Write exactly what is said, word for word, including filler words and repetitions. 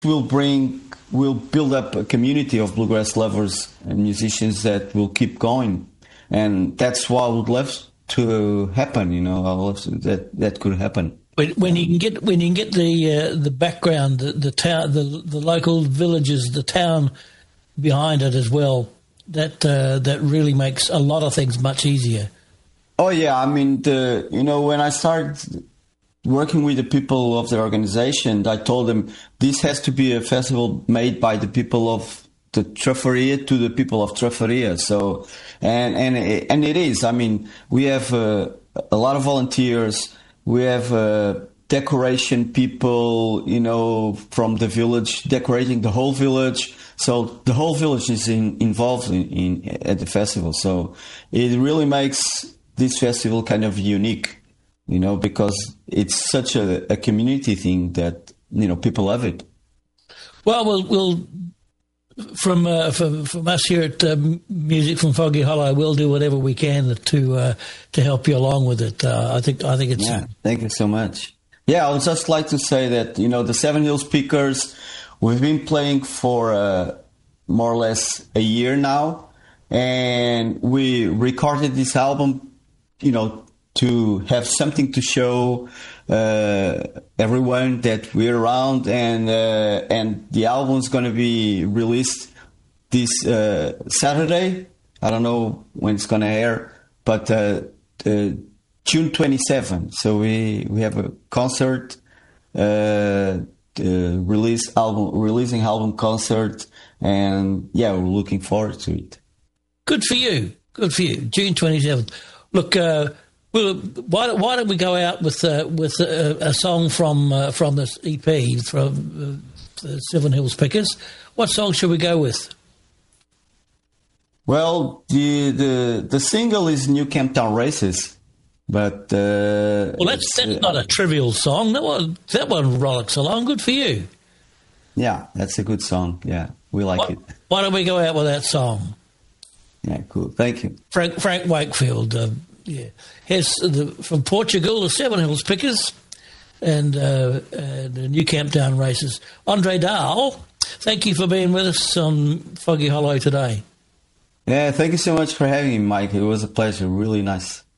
will bring, will build up a community of bluegrass lovers and musicians that will keep going. And that's what I would love to happen, you know, I would love to, that, that could happen. When, when you can get when you can get the uh, the background, the, the town, the the local villages, the town behind it as well, that uh, that really makes a lot of things much easier. Oh yeah, I mean, the you know when I started working with the people of the organization, I told them this has to be a festival made by the people of the Trafaria to the people of Trafaria. So and and and it is. I mean, we have uh, a lot of volunteers. We have uh, decoration people, you know, from the village, decorating the whole village. So the whole village is in, involved in, in at the festival. So it really makes this festival kind of unique, you know, because it's such a, a community thing that, you know, people love it. Well, we'll, we'll from, uh, from from us here at um, Music from Foggy Hollow, we'll do whatever we can to uh, to help you along with it. Uh, I think I think it's. Yeah, thank you so much. Yeah, I would just like to say that, you know, the Seven Hills Pickers, we've been playing for uh, more or less a year now, and we recorded this album, you know, to have something to show uh, everyone that we're around, and uh, and the album's going to be released this uh, Saturday. I don't know when it's going to air, but uh, uh, June twenty-seventh. So we we have a concert, uh, release album releasing album concert, and yeah, we're looking forward to it. Good for you. Good for you. June twenty-seventh. Look. Uh, Well, why, why don't we go out with uh, with a, a song from uh, from this E P from uh, the Seven Hills Pickers? What song should we go with? Well, the the, the single is New Camptown Races, but uh, well, that's that's uh, not a trivial song. That one that one rollicks along. Good for you. Yeah, that's a good song. Yeah, we like why, it. Why don't we go out with that song? Yeah, cool. Thank you, Frank Frank Wakefield. Uh, Yeah, here's the, from Portugal, the Seven Hills Pickers and, uh, and the New Camptown Races. Andre Dahl, thank you for being with us on Foggy Hollow today. Yeah, thank you so much for having me, Mike. It was a pleasure. Really nice.